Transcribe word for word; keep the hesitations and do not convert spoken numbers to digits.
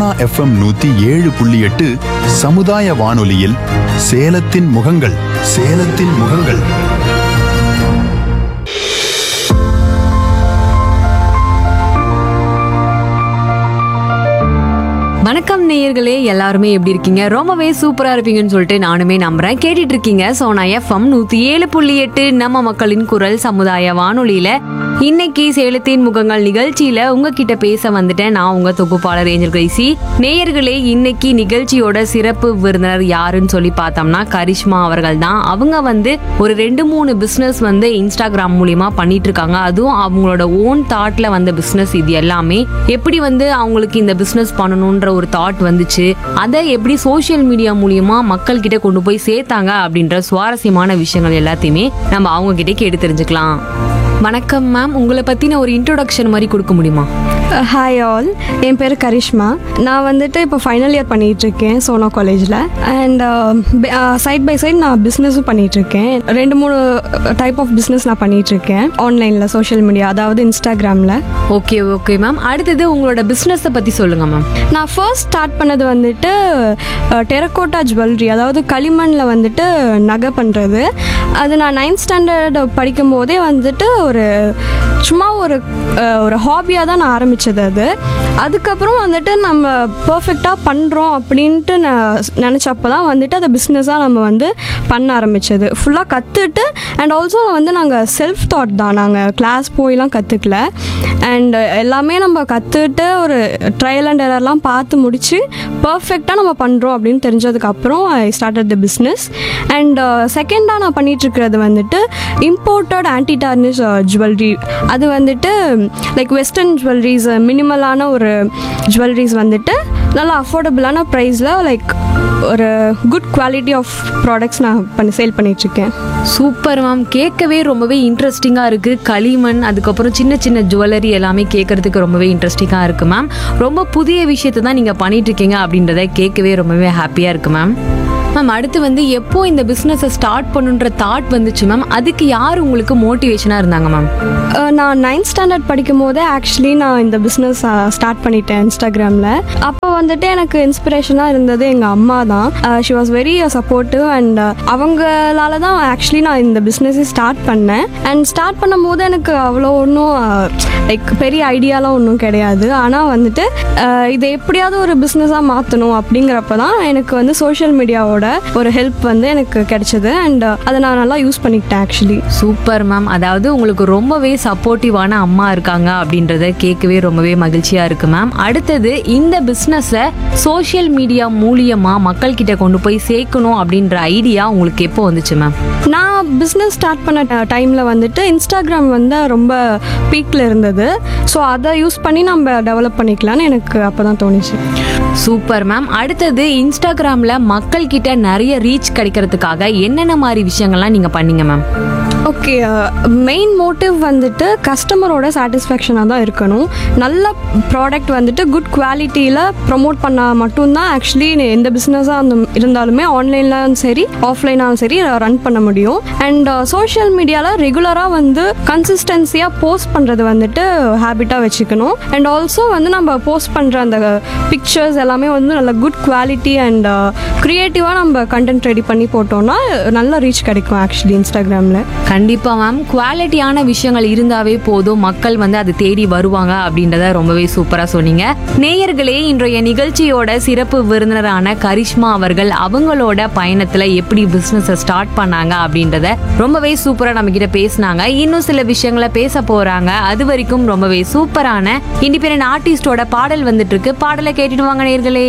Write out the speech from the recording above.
Sona FM நூத்தி ஏழு புள்ளி எட்டு சமுதாய வானொலியில் சேலத்தின் முகங்கள் சேலத்தின் முகங்கள். வணக்கம் நேயர்களே, எல்லாருமே எப்படி இருக்கீங்க? ரொம்பவே சூப்பரா இருப்பீங்கன்னு சொல்லிட்டு நானுமே நம்புறேன். கேட்டுட்டு இருக்கீங்க சோனா எஃப்எம் நூத்தி ஏழு புள்ளி எட்டு நம்ம மக்களின் குரல் சமுதாய வானொலியில. இன்னைக்கு சேலத்தின் முகங்கள் நிகழ்ச்சியில உங்ககிட்ட பேச வந்துட்டேன். நான் உங்க தொகுப்பாளர் ஏஞ்சல் கிரேசி. நேயர்களே, இன்னைக்கு நிகழ்ச்சியோட சிறப்பு விருந்தினர் யாருன்னு சொல்லி பார்த்தோம்னா கரிஷ்மா அவர்கள் தான். அவங்க வந்து ஒரு ரெண்டு மூணு பிசினஸ் வந்து இன்ஸ்டாகிராம் மூலியமா பண்ணிட்டு இருக்காங்க. அதுவும் அவங்களோட ஓன் தாட்ல வந்த பிசினஸ். இது எல்லாமே எப்படி வந்து அவங்களுக்கு இந்த பிசினஸ் பண்ணணும்ன்ற ஒரு தாட் வந்துச்சு, அதை எப்படி சோசியல் மீடியா மூலியமா மக்கள் கிட்ட கொண்டு போய் சேர்த்தாங்க அப்படின்ற சுவாரஸ்யமான விஷயங்கள் எல்லாத்தையுமே நம்ம அவங்க கிட்ட கேட்டு தெரிஞ்சுக்கலாம். வணக்கம் மேம், உங்களை பத்தின ஒரு இன்ட்ரோடக்ஷன் மாதிரி கொடுக்க முடியுமா? ஹாய் ஆல், என் பேர் கரிஷ்மா. நான் வந்துட்டு இப்போ ஃபைனல் இயர் பண்ணிகிட்ருக்கேன் சோனா காலேஜில். அண்ட் சைட் பை சைட் நான் பிஸ்னஸும் பண்ணிகிட்ருக்கேன். ரெண்டு மூணு டைப் ஆஃப் பிஸ்னஸ் நான் பண்ணிகிட்ருக்கேன் ஆன்லைனில், சோஷியல் மீடியா, அதாவது இன்ஸ்டாகிராமில். ஓகே ஓகே மேம், அடுத்தது உங்களோட பிஸ்னஸை பற்றி சொல்லுங்கள் மேம். நான் ஃபர்ஸ்ட் ஸ்டார்ட் பண்ணது வந்துட்டு டெரக்கோட்டா ஜுவல்லரி, அதாவது களிமண்ணில் வந்துட்டு நகை பண்ணுறது. அது நான் நைன்த் ஸ்டாண்டர்ட் படிக்கும் போதே வந்துட்டு ஒரு சும்மா ஒரு ஒரு ஹாபியாக தான் நான் ஆரம்பித்தது. அது அதுக்கப்புறம் வந்துட்டு நம்ம பர்ஃபெக்டாக பண்ணுறோம் அப்படின்ட்டு நான் நினச்சப்போ தான் வந்துட்டு அதை பிஸ்னஸாக நம்ம வந்து பண்ண ஆரம்பித்தது. ஃபுல்லாக கற்றுட்டு அண்ட் ஆல்சோ வந்து நாங்கள் செல்ஃப் தாட் தான், நாங்கள் கிளாஸ் போயெலாம் கற்றுக்கல. அண்ட் எல்லாமே நம்ம கற்றுட்டு ஒரு ட்ரையல் அண்ட் எரர்லாம் பார்த்து முடித்து பர்ஃபெக்டாக நம்ம பண்ணுறோம் அப்படின்னு தெரிஞ்சதுக்கப்புறம் I started the business. And செகண்டாக நான் பண்ணிகிட்ருக்கிறது வந்துட்டு இம்போர்ட்டட் ஆன்டி டார்னிஷ் ஜுவல்லரி. அது வந்துட்டு லைக் வெஸ்டர்ன் ஜுவல்லரிஸ், மினிமலான ஒரு ஜுவல்லரிஸ் வந்துட்டு நல்லா அஃபோர்டபுளான ப்ரைஸில் லைக் ஒரு குட் குவாலிட்டி ஆஃப் ப்ராடக்ட்ஸ் நான் பண்ணி சேல் பண்ணிகிட்ருக்கேன். சூப்பர் மேம், கேட்கவே ரொம்பவே இன்ட்ரெஸ்டிங்காக இருக்குது. களிமண், அதுக்கப்புறம் சின்ன சின்ன ஜுவல்லரி எல்லாமே கேட்குறதுக்கு ரொம்பவே இன்ட்ரெஸ்டிங்காக இருக்குது மேம். ரொம்ப புதிய விஷயத்தை தான் நீங்கள் பண்ணிகிட்ருக்கீங்க அப்படின்றத கேட்கவே ரொம்பவே ஹாப்பியாக இருக்குது மேம். மேம், அடுத்து வந்து எப்போ இந்த பிஸ்னஸை ஸ்டார்ட் பண்ணுன்ற தாட் வந்துச்சு மேம்? அதுக்கு யார் உங்களுக்கு மோட்டிவேஷனாக இருந்தாங்க மேம்? நான் நைன்த் ஸ்டாண்டர்ட் படிக்கும் போதே ஆக்சுவலி நான் இந்த பிஸ்னஸ் ஸ்டார்ட் பண்ணிட்டேன் இன்ஸ்டாகிராமில். அப்போ வந்துட்டு எனக்கு இன்ஸ்பிரேஷனாக இருந்தது எங்கள் அம்மா தான். She was very supportive and அவங்களால தான் ஆக்சுவலி நான் இந்த பிஸ்னஸை ஸ்டார்ட் பண்ணேன். அண்ட் ஸ்டார்ட் பண்ணும் போது எனக்கு அவ்வளோ ஒன்றும் லைக் பெரிய ஐடியாலாம் ஒன்றும் கிடையாது. ஆனால் வந்துட்டு இதை எப்படியாவது ஒரு பிஸ்னஸாக மாற்றணும் அப்படிங்கிறப்ப தான் எனக்கு வந்து சோஷியல் மீடியாவோட ஒரு ஹெல்ப் வந்து எனக்கு கிடைச்சது. அண்ட் அதை நான் நல்லா யூஸ் பண்ணிக்கிட்டேன் ஆக்சுவலி. சூப்பர் மேம், அதாவது உங்களுக்கு ரொம்பவே சப்போர்ட்டிவான அம்மா இருக்காங்க அப்படின்றத கேட்கவே ரொம்பவே மகிழ்ச்சியா இருக்கு மேம். அடுத்தது, இந்த பிஸ்னஸை சோஷியல் மீடியா மூலியமா மக்கள் கிட்ட கொண்டு போய் சேர்க்கணும் அப்படின்ற ஐடியா உங்களுக்கு எப்போ வந்துச்சு மேம்? நான் பிஸ்னஸ் ஸ்டார்ட் பண்ண டைமில் வந்துட்டு இன்ஸ்டாகிராம் வந்து ரொம்ப பீக்கில் இருந்தது. ஸோ அதை யூஸ் பண்ணி நம்ம டெவலப் பண்ணிக்கலான்னு எனக்கு அப்போ தான் தோணுச்சு. Super ma'am. அடுத்தது, இன்ஸ்டாகிராமில் மக்கள் கிட்ட நிறைய ரீச் கிடைக்கிறதுக்காக என்னென்ன மாதிரி விஷயங்கள்லாம் நீங்கள் பண்ணீங்க மேம்? ஓகே, மெயின் மோட்டிவ் வந்துட்டு கஸ்டமரோட சாட்டிஸ்ஃபேக்ஷனாக தான் இருக்கணும். நல்ல ப்ராடக்ட் வந்துட்டு குட் குவாலிட்டியில் ப்ரமோட் பண்ணால் மட்டும்தான் ஆக்சுவலி எந்த பிஸ்னஸாக அந்த இருந்தாலுமே ஆன்லைன்லாம் சரி ஆஃப்லைனாலும் சரி ரன் பண்ண முடியும். அண்ட் சோஷியல் மீடியாவில் ரெகுலராக வந்து கன்சிஸ்டன்சியாக போஸ்ட் பண்ணுறது வந்துட்டு ஹேபிட்டாக வச்சுக்கணும். அண்ட் ஆல்சோ வந்து நம்ம போஸ்ட் பண்ணுற அந்த பிக்சர்ஸ் எல்லாமே வந்து நல்ல குட் குவாலிட்டி அண்ட் க்ரியேட்டிவாக நம்ம கண்டென்ட் ரெடி பண்ணி போட்டோம்னா நல்ல ரீச் கிடைக்கும் ஆக்சுவலி இன்ஸ்டாகிராமில். கண்டிப்பா மேம், குவாலிட்டியான விஷயங்கள் இருந்தாவே போதும், மக்கள் வந்து அது தேடி வருவாங்க அப்படின்றத ரொம்பவே சூப்பரா சொன்னீங்க. நேயர்களே, இன்றைய நிகழ்ச்சியோட சிறப்பு விருந்தினரான கரிஷ்மா அவர்கள் அவங்களோட பயணத்துல எப்படி பிசினஸ் ஸ்டார்ட் பண்ணாங்க அப்படின்றத ரொம்பவே சூப்பரா நம்ம கிட்ட பேசினாங்க. இன்னும் சில விஷயங்களை பேச போறாங்க. அது வரைக்கும் ரொம்பவே சூப்பரான இண்டிபெண்டன்ட் ஆர்டிஸ்டோட பாடல் வந்துட்டு இருக்கு. பாடலை கேட்டுட்டு வாங்க நேயர்களே.